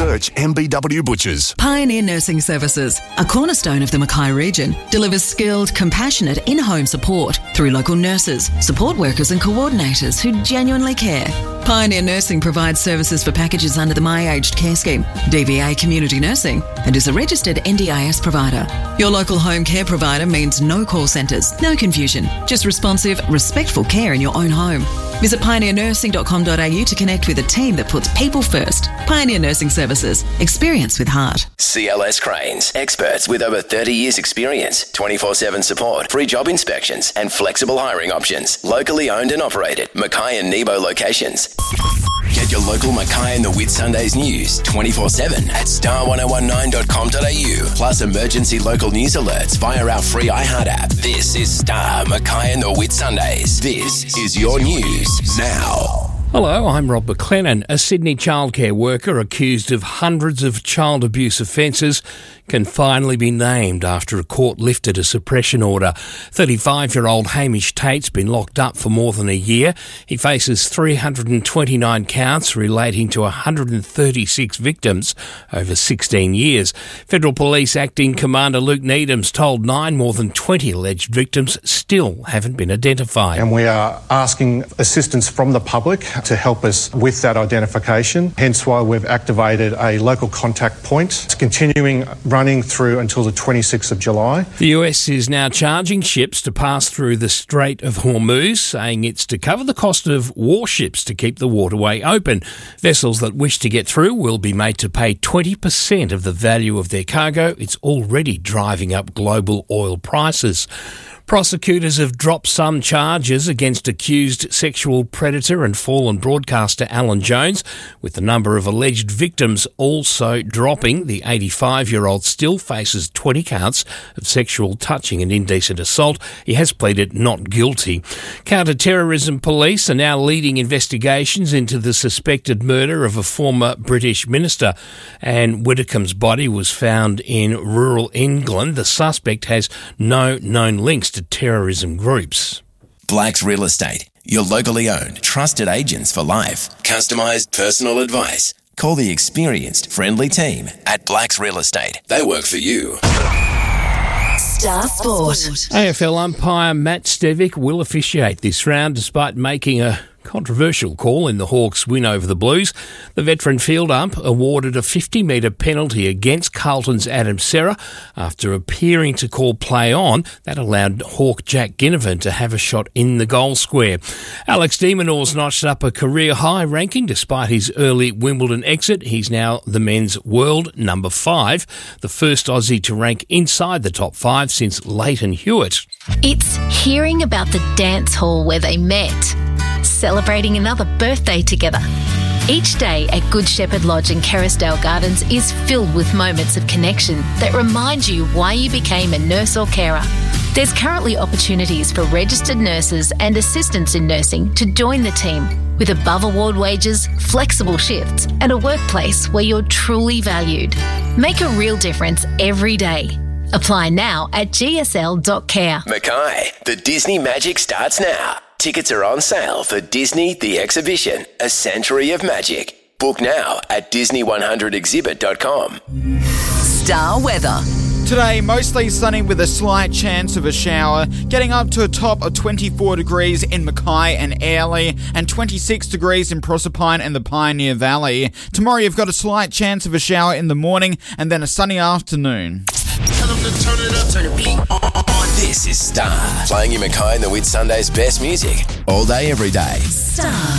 Search MBW Butchers. Pioneer Nursing Services, a cornerstone of the Mackay region, delivers skilled, compassionate in-home support through local nurses, support workers and coordinators who genuinely care. Pioneer Nursing provides services for packages under the My Aged Care Scheme, DVA Community Nursing, and is a registered NDIS provider. Your local home care provider means no call centres, no confusion, just responsive, respectful care in your own home. Visit pioneernursing.com.au to connect with a team that puts people first. Pioneer Nursing Services. Experience with heart. CLS Cranes. Experts with over 30 years experience, 24/7 support, free job inspections and flexible hiring options. Locally owned and operated. Mackay and Nebo locations. Get your local Mackay and the Whitsundays news 24/7 at star1019.com.au. Plus emergency local news alerts via our free iHeart app. This is Star Mackay and the Whitsundays. This is your news now. Hello, I'm Rob McLennan. A Sydney childcare worker accused of hundreds of child abuse offences can finally be named after a court lifted a suppression order. 35-year-old Hamish Tate's been locked up for more than a year. He faces 329 counts relating to 136 victims over 16 years. Federal Police Acting Commander Luke Needham's told Nine more than 20 alleged victims still haven't been identified. And we are asking assistance from the public to help us with that identification, hence why we've activated a local contact point. It's continuing running through until the 26th of July. The US is now charging ships to pass through the Strait of Hormuz, saying it's to cover the cost of warships to keep the waterway open. Vessels that wish to get through will be made to pay 20% of the value of their cargo. It's already driving up global oil prices. Prosecutors have dropped some charges against accused sexual predator and fallen broadcaster Alan Jones, with the number of alleged victims also dropping. The 85-year-old still faces 20 counts of sexual touching and indecent assault. He has pleaded not guilty. Counter-terrorism police are now leading investigations into the suspected murder of a former British minister. Anne Widdecombe's body was found in rural England. The suspect has no known links to terrorism groups. Black's Real Estate. Your locally owned, trusted agents for life. Customised personal advice. Call the experienced, friendly team at Black's Real Estate. They work for you. Star Sport. AFL umpire Matt Stevic will officiate this round despite making a controversial call in the Hawks' win over the Blues. The veteran field ump awarded a 50-metre penalty against Carlton's Adam Serra after appearing to call play on. That allowed Hawk Jack Ginnivan to have a shot in the goal square. Alex de Minaur's notched up a career-high ranking despite his early Wimbledon exit. He's now the men's world number 5, the first Aussie to rank inside the top 5 since Leighton Hewitt. It's hearing about the dance hall where they met, celebrating another birthday together. Each day at Good Shepherd Lodge in Kerrisdale Gardens is filled with moments of connection that remind you why you became a nurse or carer. There's currently opportunities for registered nurses and assistants in nursing to join the team with above-award wages, flexible shifts and a workplace where you're truly valued. Make a real difference every day. Apply now at gsl.care. Mackay, the Disney Magic starts now. Tickets are on sale for Disney The Exhibition, A Century of Magic. Book now at Disney100exhibit.com. Star Weather. Today, mostly sunny with a slight chance of a shower, getting up to a top of 24 degrees in Mackay and Airlie and 26 degrees in Proserpine and the Pioneer Valley. Tomorrow, you've got a slight chance of a shower in the morning and then a sunny afternoon. Tell them to turn it up, turn the beat on. This is Star, playing you Mackay and the Whitsundays' best music all day, every day. Star.